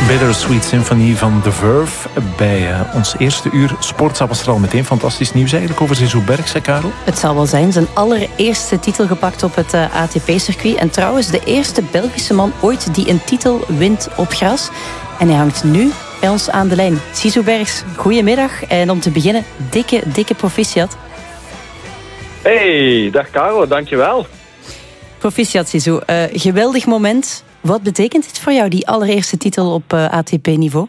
Bittersweet Symphony van The Verve. Bij ons eerste uur Sportza was er al meteen fantastisch nieuws eigenlijk over Zizou Bergse, Karel. Het zal wel zijn. Zijn allereerste titel gepakt op het ATP-circuit. En trouwens de eerste Belgische man ooit die een titel wint op gras. En hij hangt nu bij ons aan de lijn. Zizou Bergs, goedemiddag. En om te beginnen, dikke proficiat. Hey, dag Karel, dankjewel. Proficiat, Zizou. Geweldig moment. Wat betekent dit voor jou, die allereerste titel op ATP-niveau?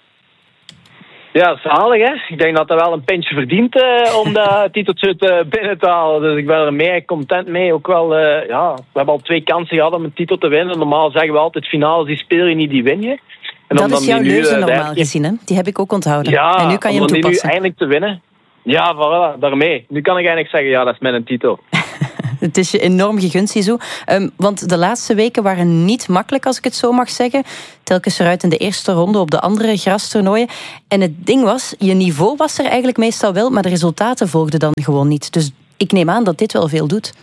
Ja, zalig hè. Ik denk dat dat wel een pintje verdient om dat titeltje binnen te halen. Dus ik ben er meer content mee. Ook wel, we hebben al 2 kansen gehad om een titel te winnen. Normaal zeggen we altijd, finales die speel je niet, die win je. En dat is jouw leuze normaal gezien, hè? Die heb ik ook onthouden. Ja, en nu kan je hem toepassen. Nu eindelijk te winnen. Ja, voilà, daarmee. Nu kan ik eigenlijk zeggen, ja, dat is mijn titel. Het is je enorm gegund, Zizou. Want de laatste weken waren niet makkelijk, als ik het zo mag zeggen. Telkens eruit in de eerste ronde op de andere grastoernooien. En het ding was, je niveau was er eigenlijk meestal wel, maar de resultaten volgden dan gewoon niet. Dus ik neem aan dat dit wel veel doet.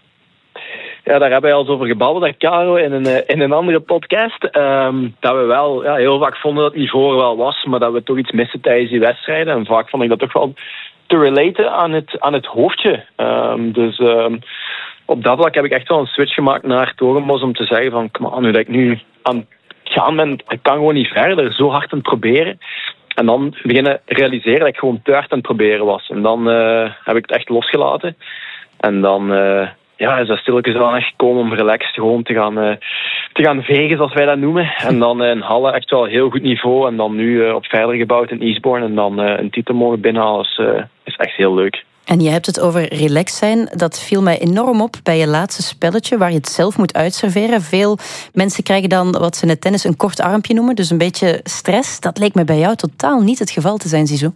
Ja, daar hebben we al eens over gebabbeld, Caro, in een andere podcast. Dat we wel heel vaak vonden dat het niveau er wel was, maar dat we toch iets missen tijdens die wedstrijden. En vaak vond ik dat toch wel te relaten aan het hoofdje. Dus op dat vlak heb ik echt wel een switch gemaakt naar Torenbos om te zeggen van, kom aan, nu dat ik nu aan het gaan ben, ik kan gewoon niet verder, zo hard aan het proberen. En dan beginnen realiseren dat ik gewoon te hard aan het proberen was. En dan heb ik het echt losgelaten. En dan is dat stilletjes wel echt gekomen om relaxed gewoon te gaan vegen, zoals wij dat noemen. En dan in Halle echt wel heel goed niveau. En dan nu op verder gebouwd in Eastbourne. En dan een titel mogen binnenhalen is echt heel leuk. En je hebt het over relaxed zijn. Dat viel mij enorm op bij je laatste spelletje, waar je het zelf moet uitserveren. Veel mensen krijgen dan wat ze in het tennis een kort armpje noemen. Dus een beetje stress. Dat leek me bij jou totaal niet het geval te zijn, Zizou.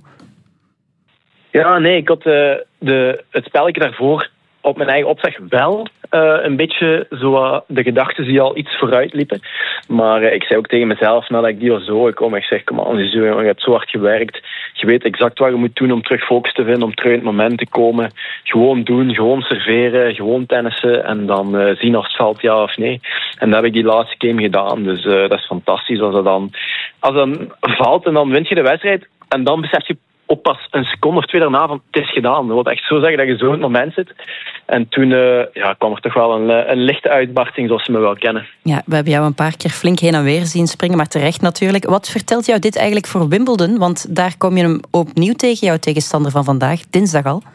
Ja, nee, ik had het spelletje daarvoor op mijn eigen opzeg wel een beetje zo de gedachten die al iets vooruit liepen. Maar ik zei ook tegen mezelf, nadat ik die al zo kwam, ik zeg, kom aan, je hebt zo hard gewerkt. Je weet exact wat je moet doen om terug focus te vinden, om terug in het moment te komen. Gewoon doen, gewoon serveren, gewoon tennissen en dan zien of het valt ja of nee. En dat heb ik die laatste game gedaan. Dus dat is fantastisch als dat dan valt en dan wint je de wedstrijd en dan besef je ook pas een seconde of 2 daarna van het is gedaan. Dat wil echt zo zeggen dat je zo in het moment zit. En toen kwam er toch wel een lichte uitbarsting zoals ze me wel kennen. Ja, we hebben jou een paar keer flink heen en weer zien springen, maar terecht natuurlijk. Wat vertelt jou dit eigenlijk voor Wimbledon? Want daar kom je hem opnieuw tegen, jouw tegenstander van vandaag, dinsdag al.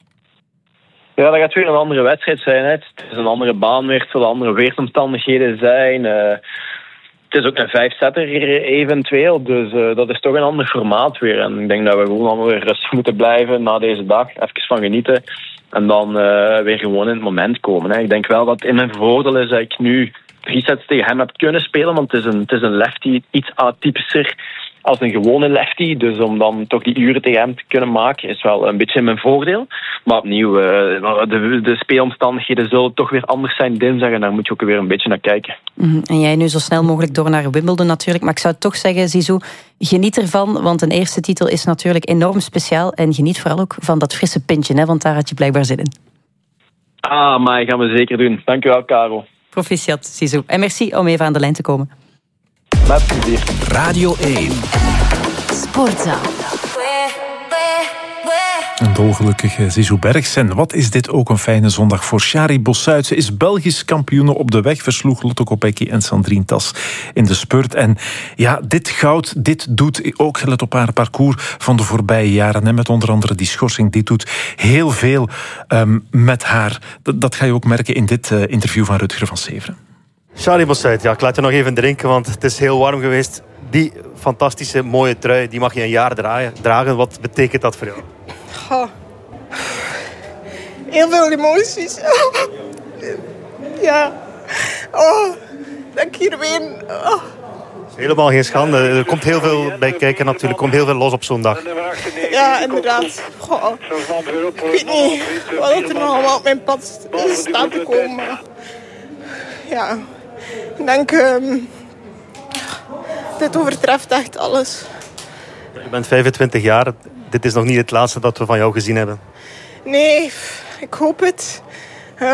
Ja, dat gaat weer een andere wedstrijd zijn. Hè. Het is een andere baan weer, het zullen andere weersomstandigheden zijn. Het is ook een 5-setter eventueel, dus dat is toch een ander formaat weer. En ik denk dat we gewoon allemaal weer rustig moeten blijven na deze dag. Even van genieten. En dan weer gewoon in het moment komen. Hè. Ik denk wel dat in mijn voordeel is dat ik nu 3 sets tegen hem heb kunnen spelen. Want het is een lefty, iets atypischer als een gewone lefty. Dus om dan toch die uren tegen hem te kunnen maken is wel een beetje in mijn voordeel. Maar opnieuw, de speelomstandigheden zullen toch weer anders zijn dinsdag. En daar moet je ook weer een beetje naar kijken. En jij nu zo snel mogelijk door naar Wimbledon natuurlijk. Maar ik zou toch zeggen, Zizou, geniet ervan. Want een eerste titel is natuurlijk enorm speciaal. En geniet vooral ook van dat frisse pintje. Hè, want daar had je blijkbaar zin in. Maar gaan we zeker doen. Dankjewel, Karel. Proficiat, Zizou. En merci om even aan de lijn te komen. Met plezier. Radio 1. Sportza. Een dolgelukkige Zizou Bergs. En wat is dit ook een fijne zondag voor Shari Bossuit. Ze is Belgisch kampioene op de weg. Versloeg Lotte Kopecky en Sandrine Tas in de spurt. En ja, dit goud, dit doet ook, let op haar parcours van de voorbije jaren. En met onder andere die schorsing, dit doet heel veel met haar. Dat ga je ook merken in dit interview van Rutger van Severen. Shari Bossuit, ja, ik laat je nog even drinken, want het is heel warm geweest. Die fantastische, mooie trui, die mag je een jaar dragen. Wat betekent dat voor jou? Oh. Heel veel emoties. Ja. Oh, dat ik hier ben. Oh. Helemaal geen schande. Er komt heel veel bij kijken natuurlijk. Er komt heel veel los op zo'n dag. Ja, inderdaad. Goh. Ik weet niet wat er nog allemaal op mijn pad staat te komen. Ja, ik denk... dit overtreft echt alles. Je bent 25 jaar. Dit is nog niet het laatste dat we van jou gezien hebben. Nee, ik hoop het.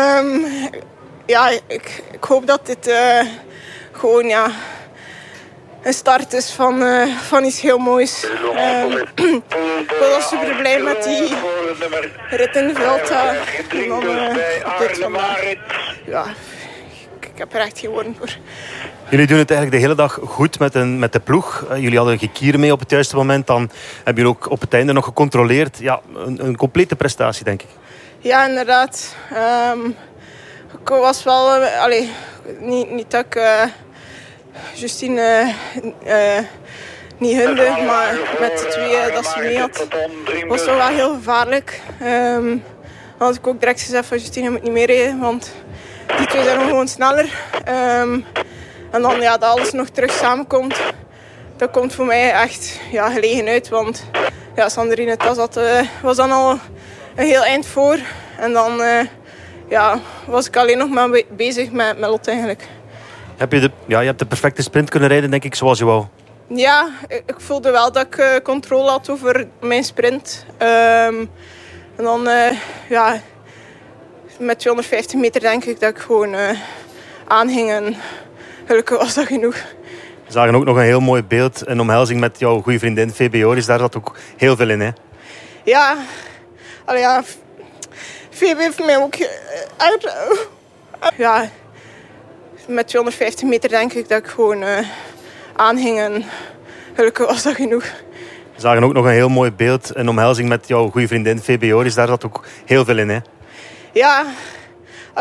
Ik hoop dat dit gewoon een start is van iets heel moois. Ik was super blij met die rit in de Vuelta. En dan dit vandaag. Ja, ik heb er echt geen woorden voor. Jullie doen het eigenlijk de hele dag goed met de ploeg. Jullie hadden gekier mee op het juiste moment. Dan hebben jullie ook op het einde nog gecontroleerd. Ja, een complete prestatie, denk ik. Ja, inderdaad. Ik was wel... niet dat ik Justine niet hunde, maar met de twee dat ze mee had, was het wel heel gevaarlijk. Dan had ik ook direct gezegd van Justine moet niet meer rijden, want die twee zijn gewoon sneller. En dan dat alles nog terug samenkomt, dat komt voor mij echt gelegen uit. Want Sandrine Tas was dan al een heel eind voor. En dan was ik alleen nog maar bezig met Lotte eigenlijk. Je hebt de perfecte sprint kunnen rijden, denk ik, zoals je wou. Ja, ik voelde wel dat ik controle had over mijn sprint. En dan met 250 meter denk ik dat ik gewoon aanging. En gelukkig was dat genoeg. We zagen ook nog een heel mooi beeld. Een omhelzing met jouw goede vriendin VBO. Daar zat ook heel veel in, hè? Ja. VB heeft mij ook uit... Ja, met 250 meter denk ik dat ik gewoon aanging. En gelukkig was dat genoeg. We zagen ook nog een heel mooi beeld. Een omhelzing met jouw goede vriendin VBO. Daar zat ook heel veel in, hè? Ja.